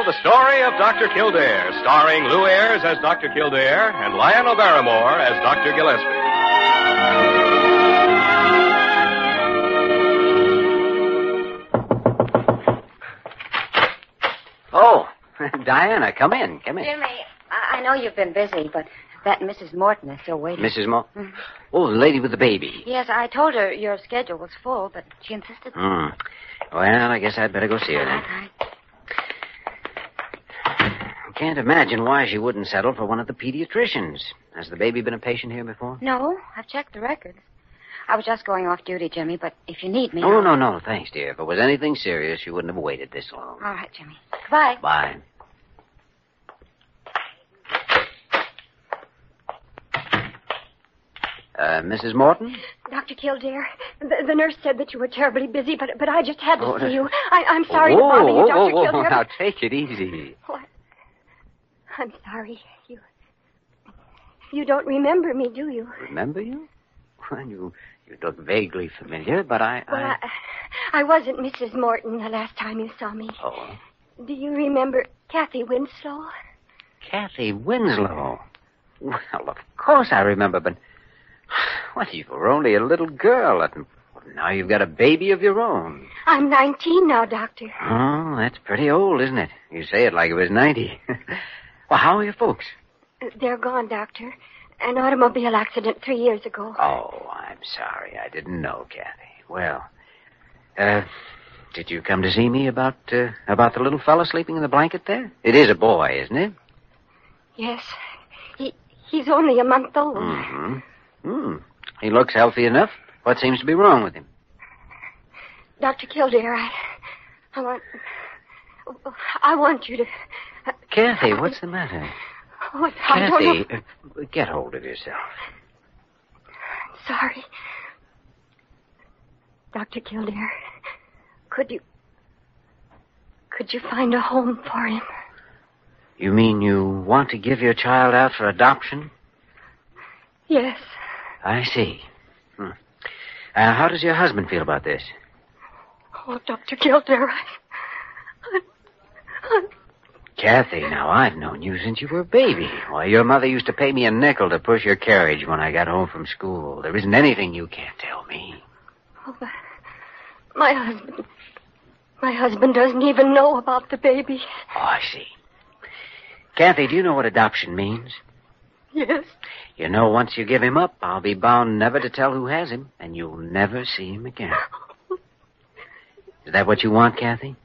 now, the story of Dr. Kildare, starring Lou Ayres as Dr. Kildare and Lionel Barrymore as Dr. Gillespie. Oh, Diana, come in. Jimmy, I know you've been busy, but that Mrs. Morton is still waiting. Mrs. Morton? Oh, the lady with the baby. Yes, I told her your schedule was full, but she insisted. Well, I guess I'd better go see her then. All right. I can't imagine why she wouldn't settle for one of the pediatricians. Has the baby been a patient here before? No, I've checked the records. I was just going off duty, Jimmy, but if you need me... Oh, no, thanks, dear. If it was anything serious, you wouldn't have waited this long. All right, Jimmy. Goodbye. Bye. Mrs. Morton? Dr. Kildare, the nurse said that you were terribly busy, but I just had to see you. I'm sorry to bother you, Dr. Kildare. Now, take it easy. What? I'm sorry. You don't remember me, do you? Remember you? Well, you look vaguely familiar, but Well, I wasn't Mrs. Morton the last time you saw me. Oh. Do you remember Kathy Winslow? Kathy Winslow? Well, of course I remember, but... Well, you were only a little girl, and now you've got a baby of your own. I'm 19 now, Doctor. Oh, that's pretty old, isn't it? You say it like it was 90. Well, how are your folks? They're gone, Doctor. An automobile accident 3 years ago. Oh, I'm sorry. I didn't know, Kathy. Well, did you come to see me about the little fellow sleeping in the blanket there? It is a boy, isn't it? Yes. He's only a month old. Mm-hmm. He looks healthy enough. What seems to be wrong with him? Dr. Kildare, I want you to... Kathy, what's the matter? Oh, I don't know. Kathy, get hold of yourself. Sorry. Dr. Kildare, could you find a home for him? You mean you want to give your child out for adoption? Yes. I see. How does your husband feel about this? Oh, Dr. Kildare, Kathy, now, I've known you since you were a baby. Why, your mother used to pay me a nickel to push your carriage when I got home from school. There isn't anything you can't tell me. Oh, but my husband doesn't even know about the baby. Oh, I see. Kathy, do you know what adoption means? Yes. You know, once you give him up, I'll be bound never to tell who has him, and you'll never see him again. Is that what you want, Kathy?